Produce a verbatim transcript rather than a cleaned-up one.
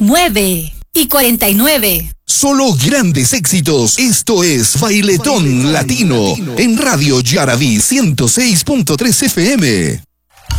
nueve y cuarenta y nueve. Solo grandes éxitos. Esto es Bailetón, Bailetón Latino, Latino en Radio Yaraví ciento seis punto tres F M.